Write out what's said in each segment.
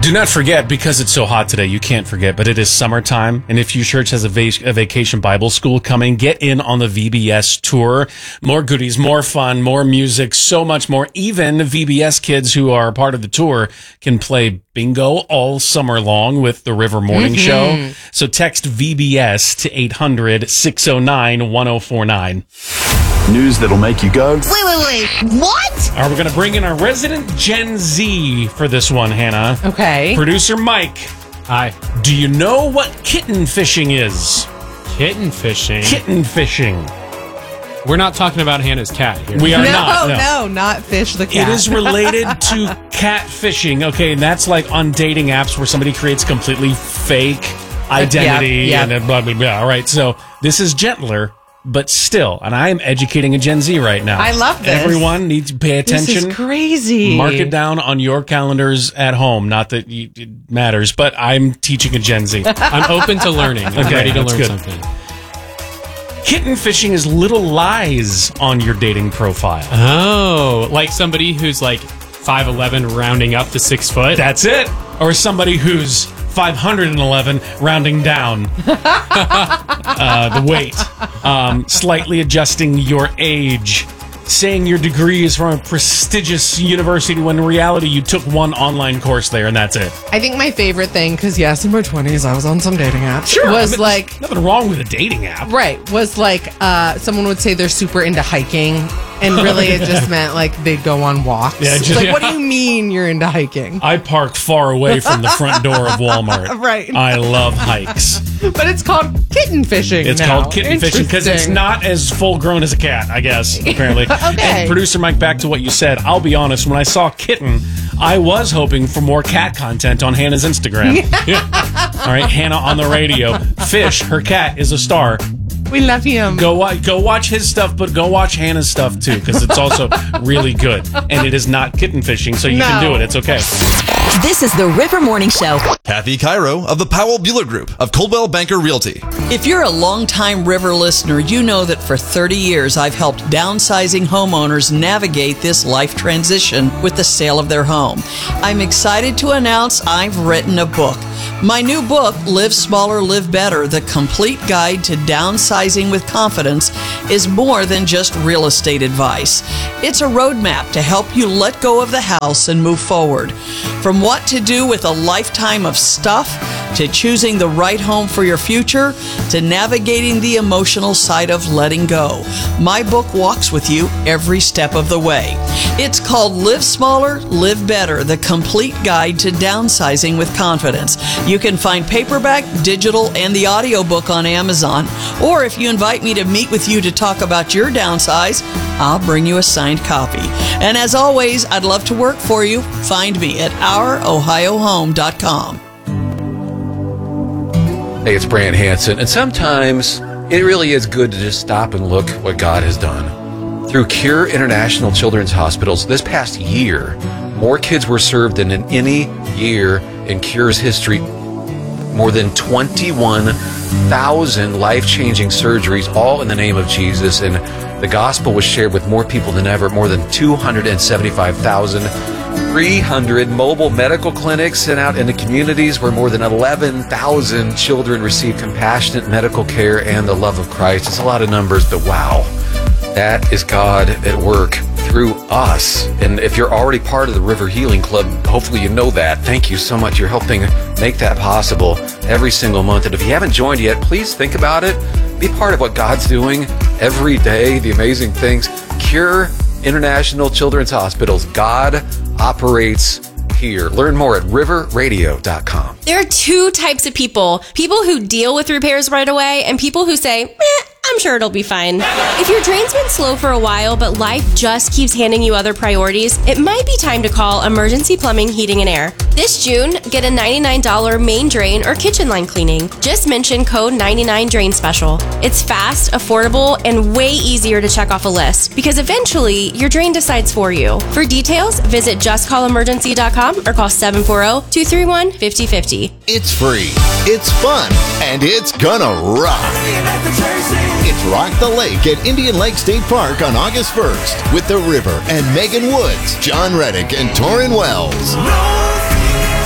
Do not forget, because it's so hot today, you can't forget, but it is summertime. And if your church has a vacation Bible school coming, get in on the VBS tour. More goodies, more fun, more music, so much more. Even VBS kids who are part of the tour can play bingo all summer long with the River Morning Show. So text VBS to 800-609-1049. News that'll make you go, Wait. What? We're going to bring in our resident Gen Z for this one, Hannah. Okay. Producer Mike. Hi. Do you know what kitten fishing is? Kitten fishing? Kitten fishing. We're not talking about Hannah's cat here. We are not. No, not Fish the cat. It is related to catfishing. Okay, and that's like on dating apps where somebody creates completely fake identity Yep. and then blah, blah, blah. All right, so this is gentler, but still, and I am educating a Gen Z right now. I love this. Everyone needs to pay attention. This is crazy. Mark it down on your calendars at home. Not that it matters, but I'm teaching a Gen Z. I'm open to learning. I'm Okay, ready to that's learn good. something. Kitten fishing is little lies on your dating profile. Oh, like somebody who's like 5'11", rounding up to 6 foot? That's it. Or somebody who's 511 rounding down the weight, slightly adjusting your age, saying your degree is from a prestigious university when in reality you took one online course there and that's it. I think my favorite thing, because yes, in my 20s I was on some dating apps. Was like nothing wrong with a dating app. Right. Was like someone would say they're super into hiking, and really it just meant like they'd go on walks. Yeah, It's like, what do you mean you're into hiking? I park far away from the front door of Walmart. Right. I love hikes. But it's called kitten fishing. It's now. called kitten fishing because it's Interesting. not as full grown as a cat, I guess, apparently. Okay. And producer Mike, back to what you said. I'll be honest, when I saw kitten, I was hoping for more cat content on Hannah's Instagram. All right, Hannah on the radio. Fish, her cat, is a star. We love him. Go watch his stuff, but go watch Hannah's stuff too, because it's also really good. And it is not kitten fishing, so you can do it. It's okay. This is the River Morning Show. Kathy Cairo of the Powell Bueller Group of Coldwell Banker Realty. If you're a longtime River listener, you know that for 30 years I've helped downsizing homeowners navigate this life transition with the sale of their home. I'm excited to announce I've written a book. My new book, Live Smaller, Live Better, The Complete Guide to Downsizing with Confidence, is more than just real estate advice. It's a roadmap to help you let go of the house and move forward. From what to do with a lifetime of stuff, to choosing the right home for your future, to navigating the emotional side of letting go. My book walks with you every step of the way. It's called Live Smaller, Live Better, The Complete Guide to Downsizing with Confidence. You can find paperback, digital, and the audiobook on Amazon. Or if you invite me to meet with you to talk about your downsize, I'll bring you a signed copy. And as always, I'd love to work for you. Find me at ourohiohome.com. Hey, it's Brant Hansen, and sometimes it really is good to just stop and look what God has done. Through Cure International Children's Hospitals, this past year, more kids were served than in any year in Cure's history. More than 21,000 life-changing surgeries, all in the name of Jesus, and the gospel was shared with more people than ever, more than 275,300 mobile medical clinics sent out into communities where more than 11,000 children receive compassionate medical care and the love of Christ. It's a lot of numbers, but wow, that is God at work through us. And if you're already part of the River Healing Club, hopefully you know that. Thank you so much. You're helping make that possible every single month. And if you haven't joined yet, please think about it. Be part of what God's doing every day, the amazing things. Cure International Children's Hospitals. God operates here. Learn more at riverradio.com. There are two types of people. People who deal with repairs right away and people who say, I'm sure it'll be fine. If your drain's been slow for a while, but life just keeps handing you other priorities, it might be time to call Emergency Plumbing, Heating, and Air. This June, get a $99 main drain or kitchen line cleaning. Just mention code 99 Drain Special. It's fast, affordable, and way easier to check off a list because eventually your drain decides for you. For details, visit justcallemergency.com or call 740-231-5050. It's free, it's fun, and it's gonna rock. It's Rock the Lake at Indian Lake State Park on August 1st with The River and Megan Woods, John Reddick, and Torrin Wells. Food and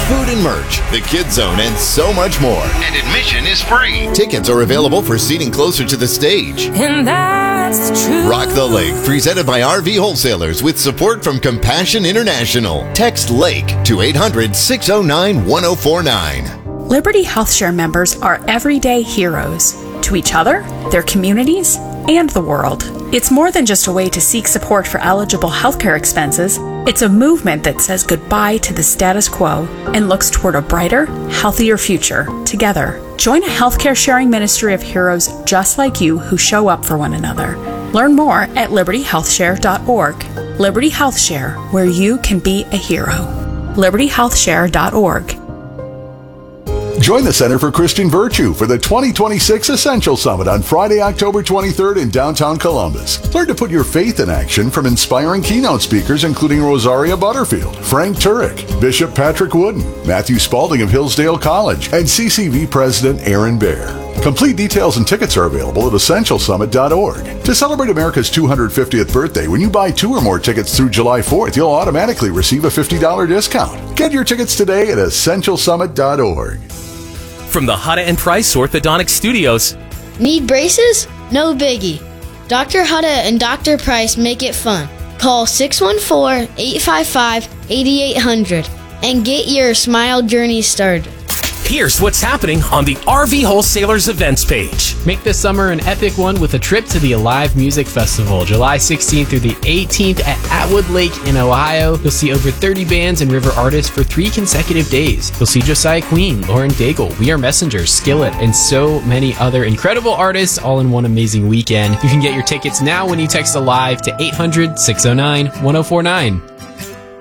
merch, the Kids Zone, and so much more. And admission is free. Tickets are available for seating closer to the stage. And that's the truth. Rock the Lake, presented by RV Wholesalers with support from Compassion International. Text LAKE to 800-609-1049. Liberty HealthShare members are everyday heroes to each other, their communities, and the world. It's more than just a way to seek support for eligible healthcare expenses. It's a movement that says goodbye to the status quo and looks toward a brighter, healthier future together. Join a healthcare sharing ministry of heroes just like you who show up for one another. Learn more at libertyhealthshare.org. Liberty HealthShare, where you can be a hero. libertyhealthshare.org. Join the Center for Christian Virtue for the 2026 Essential Summit on Friday, October 23rd in downtown Columbus. Learn to put your faith in action from inspiring keynote speakers including Rosaria Butterfield, Frank Turek, Bishop Patrick Wooden, Matthew Spalding of Hillsdale College, and CCV President Aaron Baer. Complete details and tickets are available at essentialsummit.org. To celebrate America's 250th birthday, when you buy 2 or more tickets through July 4th, you'll automatically receive a $50 discount. Get your tickets today at essentialsummit.org. From the Hutta and Price Orthodontic Studios. Need braces? No biggie. Dr. Hutta and Dr. Price make it fun. Call 614-855-8800 and get your smile journey started. Here's what's happening on the RV Wholesalers events page. Make this summer an epic one with a trip to the Alive Music Festival, July 16th through the 18th at Atwood Lake in Ohio. You'll see over 30 bands and river artists for 3 consecutive days. You'll see Josiah Queen, Lauren Daigle, We Are Messengers, Skillet, and so many other incredible artists all in one amazing weekend. You can get your tickets now when you text ALIVE to 800-609-1049.